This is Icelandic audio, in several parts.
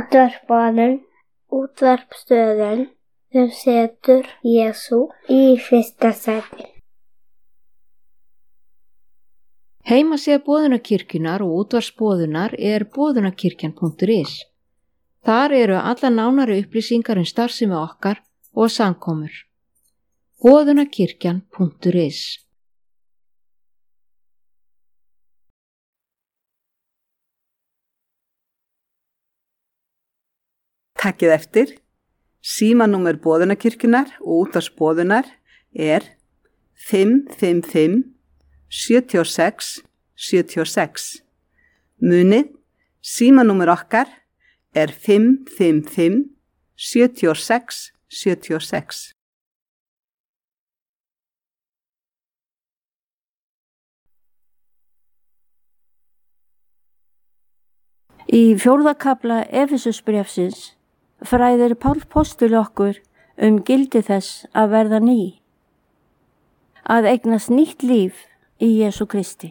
útvarpsstöðin sem setur Jesú í fyrsta sæti. Heimasíða Boðunarkirkjunnar og útvarpsboðunar boðunarkirkjan.is. Þar eru allar nánari upplýsingar starfsemi okkar og samkomur. Boðunarkirkjan.is. Takkið eftir. Símanúmer Boðunarkirkjunnar og útvarpsboðunar 555 76 76. Munið, símanúmer okkar 555 76 76. Í 4. kafla Efesusbréfsins fræðir Páll postuli okkur gildi þess að verða ný, að eignast nýtt líf í Jesú Kristi.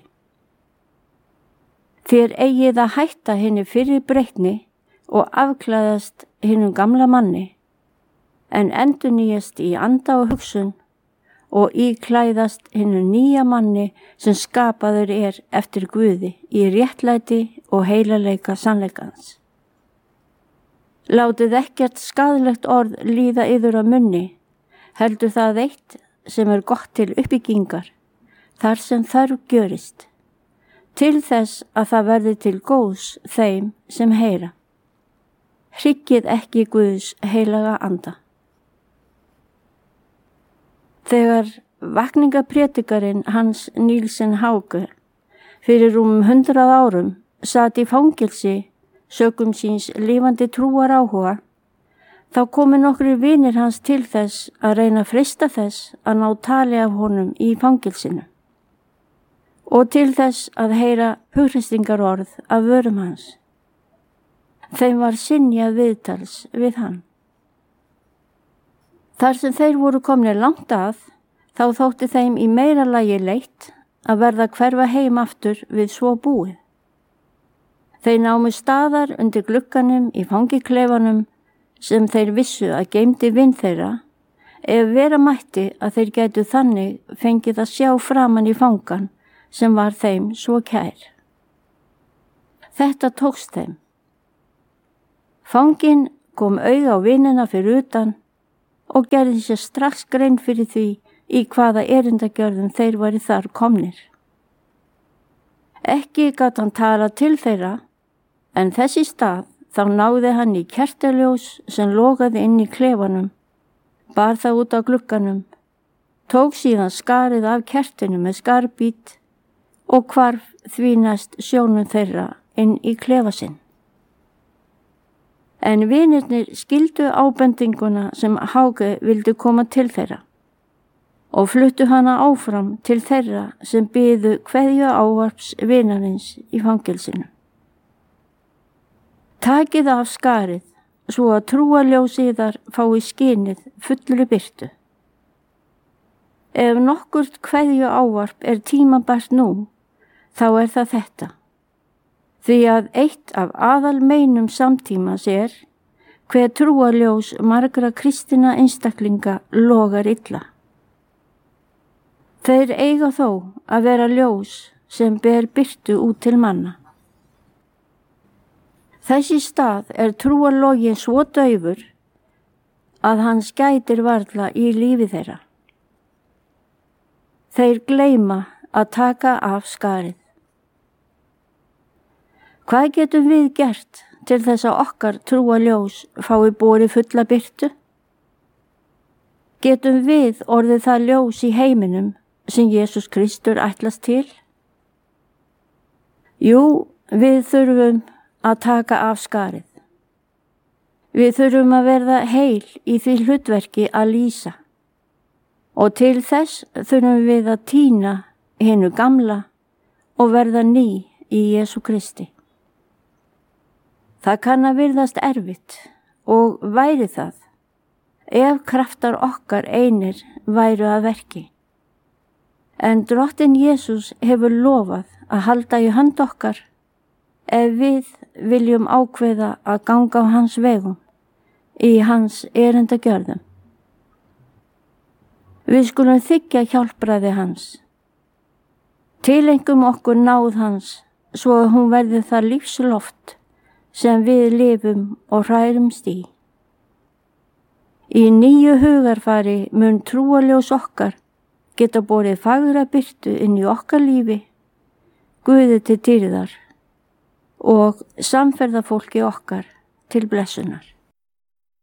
Þér eigið að hætta hinni fyrri breytni og afklæðast hinum gamla manni, en endurnýjast í anda og hugsun og íklæðast hinum nýja manni sem skapaður eftir Guði í réttlæti og heilagleika sannleikans. Látið ekkert skaðlegt orð líða yður á munni, heldur það eitt sem gott til uppbyggingar, þar sem þörf gjörist, til þess að það verði til góðs þeim sem heyra. Hryggið ekki Guðs heilaga anda. Þegar vakningaprédikarinn Hans Nielsen Hauge fyrir 100 árum sat í fangelsi sökum síns lifandi trúar áhuga, þá komu nokkrir vinir hans til þess að reyna að freista þess að ná tali af honum í fangelsinu og til þess að heyra hughreystingarorð af vörum hans. Þeim var synjað viðtals við hann. Þar sem þeir voru komnir langt að, þá þótti þeim í meira lagi leitt að verða hverfa heim aftur við svo búið. Þeir námu staðar undir glugganum í fangiklefanum sem þeir vissu að geymdi vin þeirra, ef vera mætti að þeir gætu þannig fengið að sjá framan í fangan sem var þeim svo kær. Þetta tókst þeim. Fanginn kom auga á vinina fyrir utan og gerði sér strax grein fyrir því í hvaða erindagjörðum þeir væri þar komnir. Ekki gat hann tala til þeirra, en þess í stað þá náði hann í kertaljós sem logaði inn í klefanum, bar það út á glugganum, tók síðan skarið af kertinu með skarbít og hvarf því næst sjónum þeirra inn í klefa sinn. En vinirnir skildu ábendinguna sem Hauge vildi koma til þeirra og fluttu hana áfram til þeirra sem biðu kveðju ávarps vinarins í fangelsinu. Takið af skarið, svo að trúarljós yðar fái skynið fullri birtu. Ef nokkurt kveðju ávarp tímabært nú, þá það þetta. Því að eitt af aðalmeinum samtímas hve trúarljós margra kristinna einstaklinga logar illa. Þeir eiga þó að vera ljós sem ber birtu út til manna. Þessi stað trúarloginn svo daufur að hann skætir varla í lífi þeirra. Þeir gleyma að taka af skarið. Hvað getum við gert til þess að okkar trúarljós fái borið fulla birtu? Getum við orðið það ljós í heiminum sem Jesús Kristur ætlast til? Jú, við þurfum að taka af skarið. Við þurfum að verða heil í því hlutverki að lýsa og til þess þurfum við að týna hinu gamla og verða ný í Jesú Kristi. Það kann að virðast erfitt og væri það ef kraftar okkar einir væru að verki. En Drottinn Jesús hefur lofað að halda í hönd okkar ef við viljum ákveða að ganga á hans vegum í hans erindagjörðum. Við skulum þiggja hjálpræði hans. Tilengum okkur náð hans svo að hún verði það lífsloft sem við lifum og hrærumst í. Í nýju hugarfari mun trúarljós okkar geta borið fagra birtu inn í okkar lífi, Guði til dýrðar og samferðafólki okkar til blessunar.